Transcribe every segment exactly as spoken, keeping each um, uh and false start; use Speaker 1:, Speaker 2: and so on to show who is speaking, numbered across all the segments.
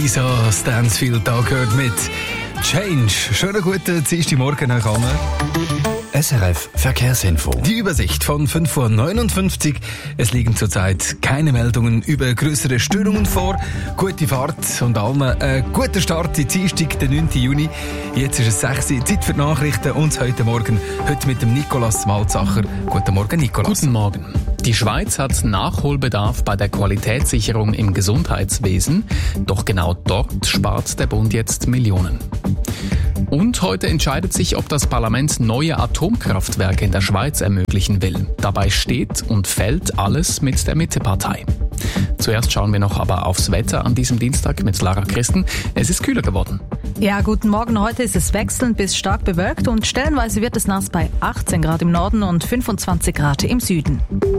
Speaker 1: Lisa Stansfield da gehört mit Change. Schönen guten Dienstagmorgen euch allen.
Speaker 2: S R F Verkehrsinfo.
Speaker 1: Die Übersicht von fünf Uhr neunundfünfzig. Es liegen zurzeit keine Meldungen über größere Störungen vor. Gute Fahrt und allen äh, guter Start in Dienstag, den neunten Juni. Jetzt ist es sechs Uhr, Zeit für die Nachrichten und heute Morgen heute mit dem Nikolaus Malzacher. Guten Morgen, Nikolaus.
Speaker 3: Guten Morgen. Die Schweiz hat Nachholbedarf bei der Qualitätssicherung im Gesundheitswesen. Doch genau dort spart der Bund jetzt Millionen. Und heute entscheidet sich, ob das Parlament neue Atomkraftwerke in der Schweiz ermöglichen will. Dabei steht und fällt alles mit der Mittepartei. Zuerst schauen wir noch aber aufs Wetter an diesem Dienstag mit Lara Christen. Es ist kühler geworden.
Speaker 4: Ja, guten Morgen. Heute ist es wechselnd bis stark bewölkt und stellenweise wird es nass bei achtzehn Grad im Norden und fünfundzwanzig Grad im Süden.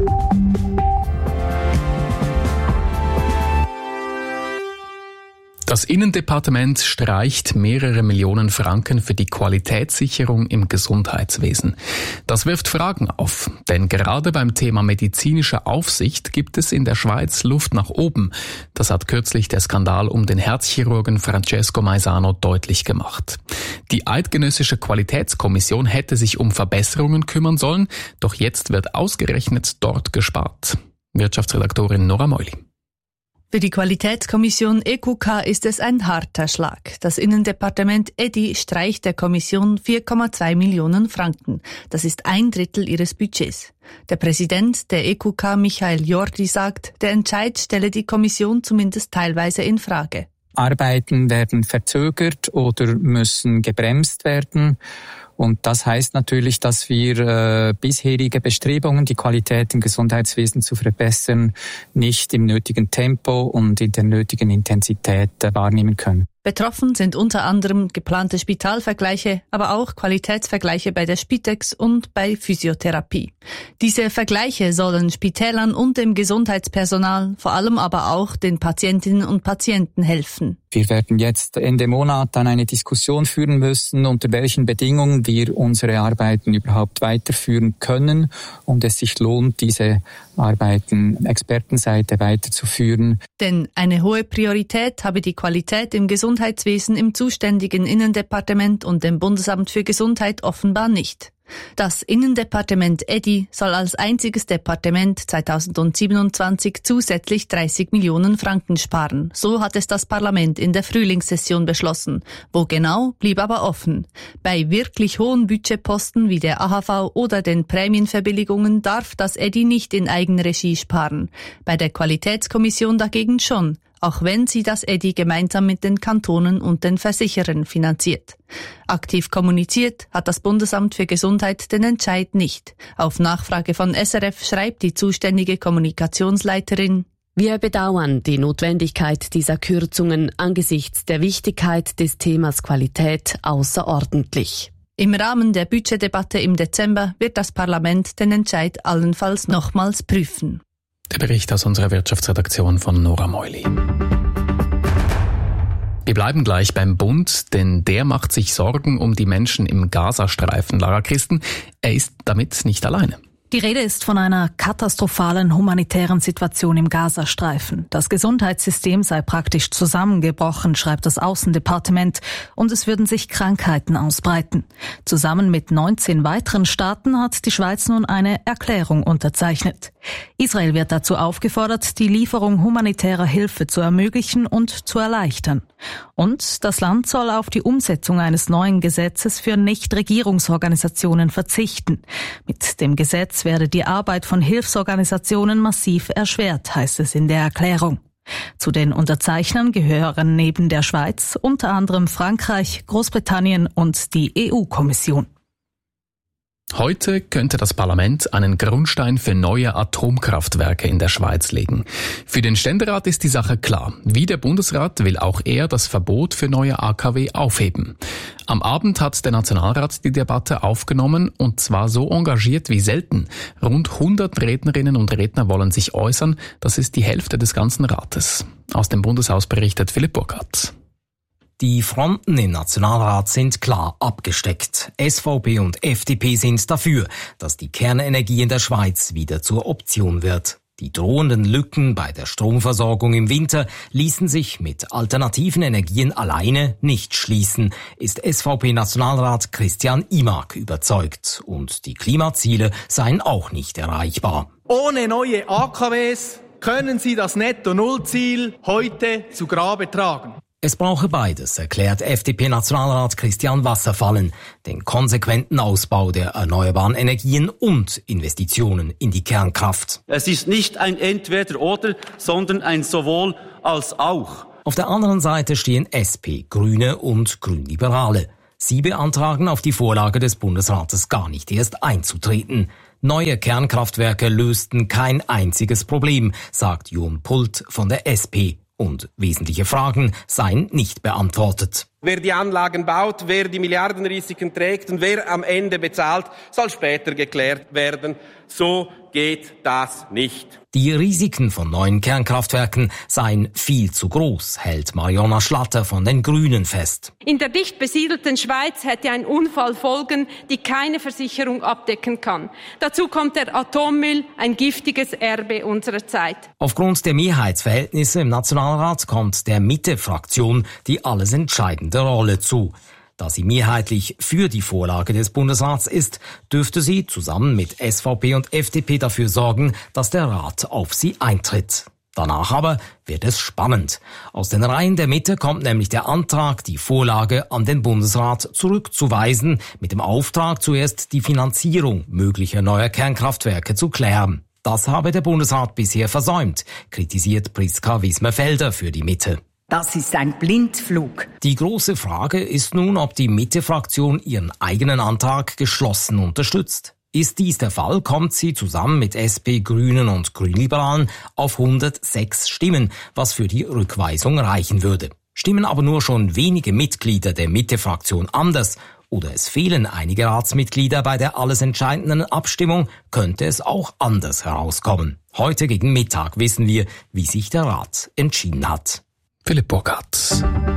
Speaker 3: Das Innendepartement streicht mehrere Millionen Franken für die Qualitätssicherung im Gesundheitswesen. Das wirft Fragen auf, denn gerade beim Thema medizinische Aufsicht gibt es in der Schweiz Luft nach oben. Das hat kürzlich der Skandal um den Herzchirurgen Francesco Maisano deutlich gemacht. Die Eidgenössische Qualitätskommission hätte sich um Verbesserungen kümmern sollen, doch jetzt wird ausgerechnet dort gespart. Wirtschaftsredaktorin Nora Meuli.
Speaker 4: Für die Qualitätskommission E Q K ist es ein harter Schlag. Das Innendepartement E D I streicht der Kommission vier Komma zwei Millionen Franken. Das ist ein Drittel ihres Budgets. Der Präsident der E Q K, Michael Jordi, sagt, der Entscheid stelle die Kommission zumindest teilweise in Frage.
Speaker 5: Arbeiten werden verzögert oder müssen gebremst werden. Und das heißt natürlich, dass wir äh, bisherige Bestrebungen, die Qualität im Gesundheitswesen zu verbessern, nicht im nötigen Tempo und in der nötigen Intensität äh, wahrnehmen können.
Speaker 4: Betroffen sind unter anderem geplante Spitalvergleiche, aber auch Qualitätsvergleiche bei der Spitex und bei Physiotherapie. Diese Vergleiche sollen Spitälern und dem Gesundheitspersonal, vor allem aber auch den Patientinnen und Patienten helfen.
Speaker 5: Wir werden jetzt Ende Monat dann eine Diskussion führen müssen, unter welchen Bedingungen wir unsere Arbeiten überhaupt weiterführen können und es sich lohnt, diese Arbeiten Expertenseite weiterzuführen.
Speaker 4: Denn eine hohe Priorität habe die Qualität im Gesundheitswesen im zuständigen Innendepartement und dem Bundesamt für Gesundheit offenbar nicht. Das Innendepartement E D I soll als einziges Departement zweitausendsiebenundzwanzig zusätzlich dreißig Millionen Franken sparen. So hat es das Parlament in der Frühlingssession beschlossen. Wo genau, blieb aber offen. Bei wirklich hohen Budgetposten wie der A H V oder den Prämienverbilligungen darf das E D I nicht in Eigenregie sparen. Bei der Qualitätskommission dagegen schon, auch wenn sie das E D I gemeinsam mit den Kantonen und den Versicherern finanziert. Aktiv kommuniziert hat das Bundesamt für Gesundheit den Entscheid nicht. Auf Nachfrage von S R F schreibt die zuständige Kommunikationsleiterin:
Speaker 6: Wir bedauern die Notwendigkeit dieser Kürzungen angesichts der Wichtigkeit des Themas Qualität außerordentlich.
Speaker 4: Im Rahmen der Budgetdebatte im Dezember wird das Parlament den Entscheid allenfalls nochmals prüfen.
Speaker 3: Der Bericht aus unserer Wirtschaftsredaktion von Nora Meuli. Wir bleiben gleich beim Bund, denn der macht sich Sorgen um die Menschen im Gazastreifen. Lara Christen, er ist damit nicht alleine.
Speaker 4: Die Rede ist von einer katastrophalen humanitären Situation im Gazastreifen. Das Gesundheitssystem sei praktisch zusammengebrochen, schreibt das Außendepartement, und es würden sich Krankheiten ausbreiten. Zusammen mit neunzehn weiteren Staaten hat die Schweiz nun eine Erklärung unterzeichnet. Israel wird dazu aufgefordert, die Lieferung humanitärer Hilfe zu ermöglichen und zu erleichtern. Und das Land soll auf die Umsetzung eines neuen Gesetzes für Nichtregierungsorganisationen verzichten. Mit dem Gesetz werde die Arbeit von Hilfsorganisationen massiv erschwert, heißt es in der Erklärung. Zu den Unterzeichnern gehören neben der Schweiz unter anderem Frankreich, Großbritannien und die E U-Kommission.
Speaker 3: Heute könnte das Parlament einen Grundstein für neue Atomkraftwerke in der Schweiz legen. Für den Ständerat ist die Sache klar. Wie der Bundesrat will auch er das Verbot für neue A K W aufheben. Am Abend hat der Nationalrat die Debatte aufgenommen und zwar so engagiert wie selten. Rund hundert Rednerinnen und Redner wollen sich äußern. Das ist die Hälfte des ganzen Rates. Aus dem Bundeshaus berichtet Philipp Burkhardt.
Speaker 7: Die Fronten im Nationalrat sind klar abgesteckt. S V P und F D P sind dafür, dass die Kernenergie in der Schweiz wieder zur Option wird. Die drohenden Lücken bei der Stromversorgung im Winter ließen sich mit alternativen Energien alleine nicht schließen, ist S V P-Nationalrat Christian Imak überzeugt. Und die Klimaziele seien auch nicht erreichbar.
Speaker 8: Ohne neue A K Ws können Sie das Netto-Null-Ziel heute zu Grabe tragen.
Speaker 7: Es brauche beides, erklärt F D P-Nationalrat Christian Wasserfallen, den konsequenten Ausbau der erneuerbaren Energien und Investitionen in die Kernkraft.
Speaker 9: Es ist nicht ein Entweder-Oder, sondern ein Sowohl als auch.
Speaker 7: Auf der anderen Seite stehen S P, Grüne und Grünliberale. Sie beantragen, auf die Vorlage des Bundesrates gar nicht erst einzutreten. Neue Kernkraftwerke lösten kein einziges Problem, sagt Jon Pult von der S P. Und wesentliche Fragen seien nicht beantwortet.
Speaker 10: Wer die Anlagen baut, wer die Milliardenrisiken trägt und wer am Ende bezahlt, soll später geklärt werden. So geht das nicht.
Speaker 7: Die Risiken von neuen Kernkraftwerken seien viel zu groß, hält Mariona Schlatter von den Grünen fest.
Speaker 11: In der dicht besiedelten Schweiz hätte ein Unfall Folgen, die keine Versicherung abdecken kann. Dazu kommt der Atommüll, ein giftiges Erbe unserer Zeit.
Speaker 7: Aufgrund der Mehrheitsverhältnisse im Nationalrat kommt der Mitte-Fraktion die alles entscheidende Rolle zu. Da sie mehrheitlich für die Vorlage des Bundesrats ist, dürfte sie zusammen mit S V P und F D P dafür sorgen, dass der Rat auf sie eintritt. Danach aber wird es spannend. Aus den Reihen der Mitte kommt nämlich der Antrag, die Vorlage an den Bundesrat zurückzuweisen, mit dem Auftrag, zuerst die Finanzierung möglicher neuer Kernkraftwerke zu klären. Das habe der Bundesrat bisher versäumt, kritisiert Priska Wismer-Felder für die Mitte.
Speaker 12: Das ist ein Blindflug.
Speaker 7: Die große Frage ist nun, ob die Mitte-Fraktion ihren eigenen Antrag geschlossen unterstützt. Ist dies der Fall, kommt sie zusammen mit S P, Grünen und Grünliberalen auf hundertsechs Stimmen, was für die Rückweisung reichen würde. Stimmen aber nur schon wenige Mitglieder der Mitte-Fraktion anders oder es fehlen einige Ratsmitglieder bei der alles entscheidenden Abstimmung, könnte es auch anders herauskommen. Heute gegen Mittag wissen wir, wie sich der Rat entschieden hat.
Speaker 3: Philipp Burkhardt.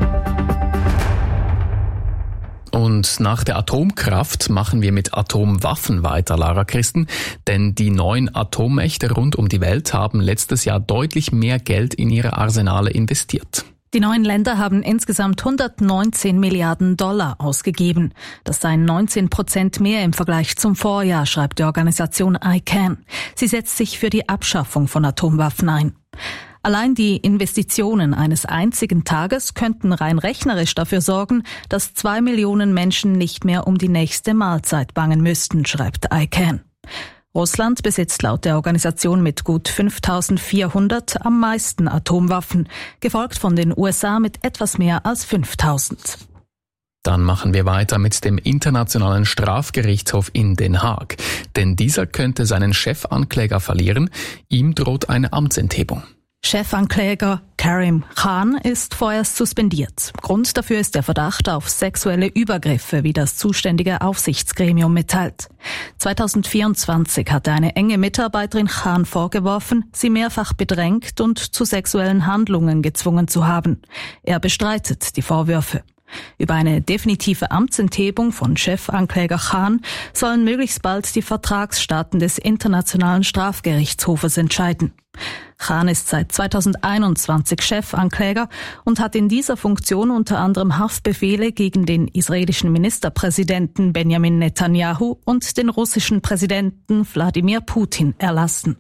Speaker 3: Und nach der Atomkraft machen wir mit Atomwaffen weiter, Lara Christen. Denn die neuen Atommächte rund um die Welt haben letztes Jahr deutlich mehr Geld in ihre Arsenale investiert.
Speaker 4: Die neuen Länder haben insgesamt hundertneunzehn Milliarden Dollar ausgegeben. Das seien neunzehn Prozent mehr im Vergleich zum Vorjahr, schreibt die Organisation I C A N. Sie setzt sich für die Abschaffung von Atomwaffen ein. Allein die Investitionen eines einzigen Tages könnten rein rechnerisch dafür sorgen, dass zwei Millionen Menschen nicht mehr um die nächste Mahlzeit bangen müssten, schreibt I C A N. Russland besitzt laut der Organisation mit gut fünftausendvierhundert am meisten Atomwaffen, gefolgt von den U S A mit etwas mehr als fünftausend.
Speaker 3: Dann machen wir weiter mit dem Internationalen Strafgerichtshof in Den Haag. Denn dieser könnte seinen Chefankläger verlieren. Ihm droht eine Amtsenthebung.
Speaker 4: Chefankläger Karim Khan ist vorerst suspendiert. Grund dafür ist der Verdacht auf sexuelle Übergriffe, wie das zuständige Aufsichtsgremium mitteilt. zweitausendvierundzwanzig hatte eine enge Mitarbeiterin Khan vorgeworfen, sie mehrfach bedrängt und zu sexuellen Handlungen gezwungen zu haben. Er bestreitet die Vorwürfe. Über eine definitive Amtsenthebung von Chefankläger Khan sollen möglichst bald die Vertragsstaaten des Internationalen Strafgerichtshofes entscheiden. Khan ist seit zweitausendeinundzwanzig Chefankläger und hat in dieser Funktion unter anderem Haftbefehle gegen den israelischen Ministerpräsidenten Benjamin Netanyahu und den russischen Präsidenten Wladimir Putin erlassen.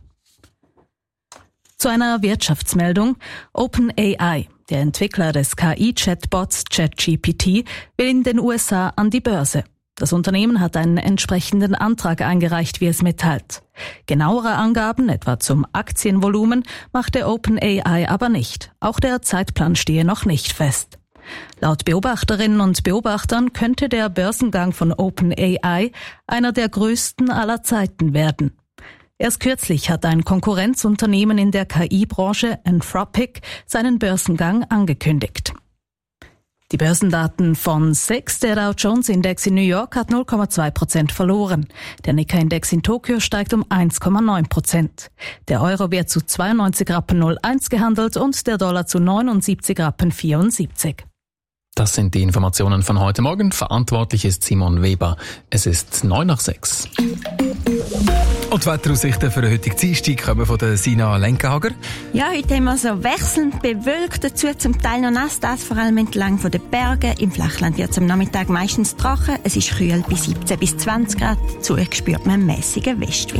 Speaker 4: Zu einer Wirtschaftsmeldung. OpenAI, der Entwickler des K I-Chatbots ChatGPT, will in den U S A an die Börse. Das Unternehmen hat einen entsprechenden Antrag eingereicht, wie es mitteilt. Genauere Angaben, etwa zum Aktienvolumen, machte OpenAI aber nicht. Auch der Zeitplan stehe noch nicht fest. Laut Beobachterinnen und Beobachtern könnte der Börsengang von OpenAI einer der größten aller Zeiten werden. Erst kürzlich hat ein Konkurrenzunternehmen in der K I-Branche, Anthropic, seinen Börsengang angekündigt. Die Börsendaten von S I X, der Dow Jones Index in New York, hat null Komma zwei Prozent verloren. Der Nikkei-Index in Tokio steigt um eins Komma neun Prozent. Der Euro wird zu zweiundneunzig Rappen null eins gehandelt und der Dollar zu neunundsiebzig Rappen vierundsiebzig.
Speaker 3: Das sind die Informationen von heute Morgen. Verantwortlich ist Simon Weber. Es ist neun nach sechs.
Speaker 1: Und die Wetteraussichten für den heutigen Dienstag kommen von der Sina Lenkenhager.
Speaker 13: Ja, heute haben wir so wechselnd bewölkt, dazu zum Teil noch nass, das vor allem entlang von den Bergen. Im Flachland wird es am Nachmittag meistens trocken. Es ist kühl bei siebzehn bis zwanzig Grad. Dazu spürt man einen mässigen Westwind.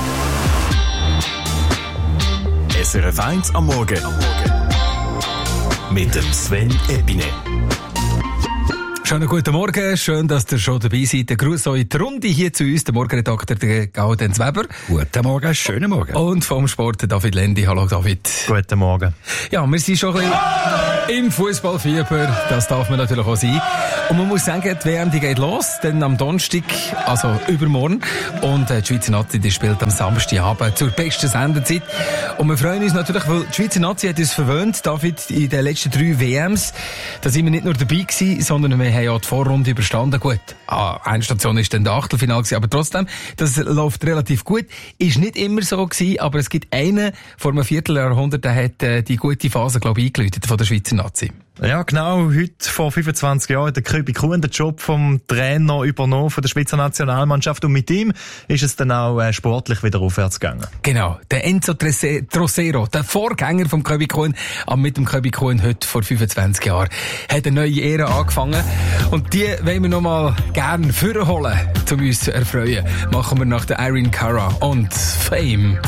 Speaker 2: S R F eins am Morgen. Mit dem Sven Epine.
Speaker 1: Schönen guten Morgen, schön, dass ihr schon dabei seid. Der Gruß euch die Runde hier zu uns, der Morgenredakteur der Gaudenz Weber.
Speaker 14: Guten Morgen, schönen Morgen.
Speaker 1: Und vom Sport der David Lendi. Hallo David.
Speaker 14: Guten Morgen.
Speaker 1: Ja, wir sind schon ein bisschen im Fußballfieber, das darf man natürlich auch sein. Und man muss sagen, die W M die geht los, dann am Donnerstag, also übermorgen. Und die Schweizer Nazi die spielt am Samstagabend zur besten Sendezeit. Und wir freuen uns natürlich, weil die Schweizer Nazi hat uns verwöhnt, David, in den letzten drei W Ms. Da sind wir nicht nur dabei gewesen, sondern wir haben ja die Vorrunde überstanden. Gut, ah, eine Station ist dann der Achtelfinale gewesen, aber trotzdem, das läuft relativ gut. Ist nicht immer so gewesen, aber es gibt einen vor einem Vierteljahrhundert, der hat äh, die gute Phase, glaube ich, eingeläutet von der Schweizer Nazi.
Speaker 14: Ja, genau. Heute, vor fünfundzwanzig Jahren, hat der Köbi Kuhn den Job vom Trainer übernommen von der Schweizer Nationalmannschaft. Und mit ihm ist es dann auch äh, sportlich wieder aufwärts gegangen.
Speaker 1: Genau. Der Enzo Trocero, der Vorgänger vom Köbi Kuhn, aber mit dem Köbi Kuhn heute vor fünfundzwanzig Jahren, hat eine neue Ära angefangen. Und die wollen wir noch mal gerne vorholen, um uns zu erfreuen. Machen wir nach der Irene Cara und Fame.